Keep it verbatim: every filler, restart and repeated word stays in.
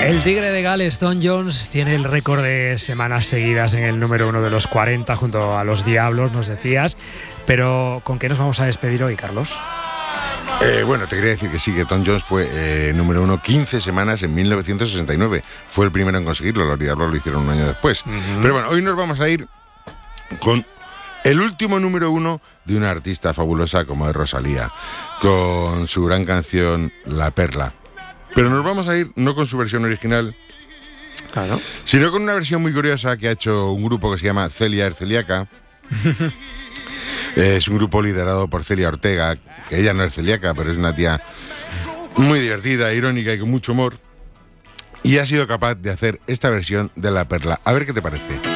El Tigre de Gales, Tom Jones, tiene el récord de semanas seguidas en el número uno de los cuarenta junto a los Diablos, nos decías. Pero ¿con qué nos vamos a despedir hoy, Carlos? Eh, bueno, te quería decir que sí, que Tom Jones fue eh, número uno quince semanas en mil novecientos sesenta y nueve. Fue el primero en conseguirlo, los Diablos lo hicieron un año después. Uh-huh. Pero bueno, hoy nos vamos a ir con el último número uno de una artista fabulosa como es Rosalía, con su gran canción La Perla. Pero nos vamos a ir no con su versión original, claro, sino con una versión muy curiosa que ha hecho un grupo que se llama Celia Erceliaca. Es un grupo liderado por Celia Ortega, que ella no es celíaca, pero es una tía muy divertida, irónica y con mucho humor. Y ha sido capaz de hacer esta versión de La Perla. A ver qué te parece.